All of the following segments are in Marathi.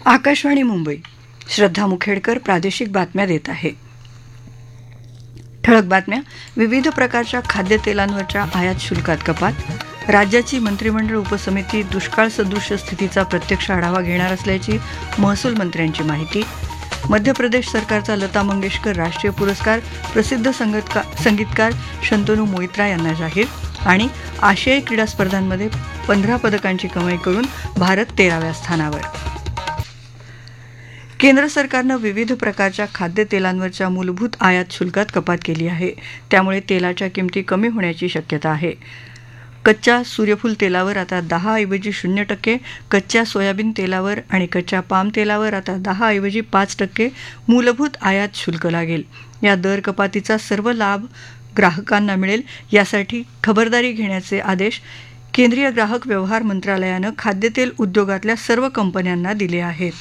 आकाशवाणी मुंबई. श्रद्धा मुखेडकर प्रादेशिक बातम्या देत आहे. ठळक बातम्या. विविध प्रकारच्या खाद्यतेलांवरच्या आयात शुल्कात कपात. राज्याची मंत्रिमंडळ उपसमिती दुष्काळ सदृश स्थितीचा प्रत्यक्ष आढावा घेणार असल्याची महसूल मंत्र्यांची माहिती. मध्य प्रदेश सरकारचा लता मंगेशकर राष्ट्रीय पुरस्कार प्रसिद्ध संगीतकार शंतनू मोहित्रा यांना जाहीर. आणि आशियाई क्रीडा स्पर्धांमध्ये 15 पदकांची कमाई करून भारत 13व्या स्थानावर. केंद्र सरकारनं विविध प्रकारच्या खाद्यतेलांवरच्या मूलभूत आयात शुल्कात कपात केली आहे. त्यामुळे तेलाच्या किमती कमी होण्याची शक्यता आहे. कच्च्या सूर्यफूल तेलावर आता 10 ऐवजी 0%, कच्च्या सोयाबीन तेलावर आणि कच्च्या पाम तेलावर आता 10 ऐवजी 5% मूलभूत आयात शुल्क लागेल. या दर कपातीचा सर्व लाभ ग्राहकांना मिळेल यासाठी खबरदारी घेण्याचे आदेश केंद्रीय ग्राहक व्यवहार मंत्रालयानं खाद्यतेल उद्योगातल्या सर्व कंपन्यांना दिले आहेत.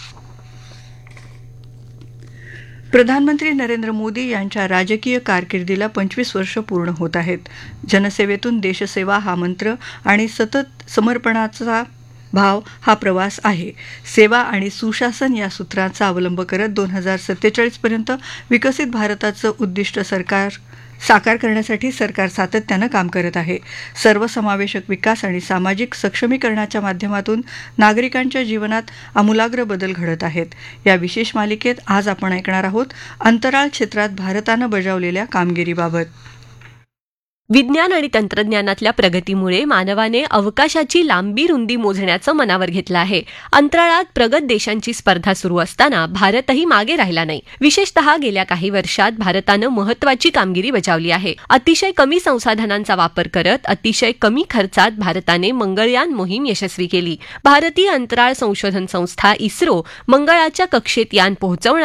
प्रधानमंत्री नरेंद्र मोदी यांच्या राजकीय कारकिर्दीला 25 वर्ष पूर्ण होत आहेत. जनसेवेतून देशसेवा हा मंत्र आणि सतत समर्पणाचा भाव हा प्रवास आहे. सेवा आणि सुशासन या सूत्रांचा अवलंब करत 2047 पर्यंत विकसित भारताचं उद्दिष्ट साकार करण्यासाठी सरकार सातत्यानं काम करत आहे. सर्वसमावेशक विकास आणि सामाजिक सक्षमीकरणाच्या माध्यमातून नागरिकांच्या जीवनात आमूलाग्र बदल घडत आहेत. या विशेष मालिकेत आज आपण ऐकणार आहोत अंतराळ क्षेत्रात भारतानं बजावलेल्या कामगिरीबाबत. विज्ञान आणि तंत्रज्ञानातल्या प्रगतीमुळे मानवाने अवकाशाची लांबी रुंदी मोजण्याचं मनावर घेतलं आहे. अंतराळात प्रगत देशांची स्पर्धा सुरू असताना भारतही मागे राहिला नाही. विशेषतः गेल्या काही वर्षात भारतानं महत्वाची कामगिरी बजावली आहे. अतिशय कमी संसाधनांचा वापर करत अतिशय कमी खर्चात भारताने मंगळयान मोहीम यशस्वी केली. भारतीय अंतराळ संशोधन संस्था इस्रो मंगळाच्या कक्षेत यान पोहोचवणार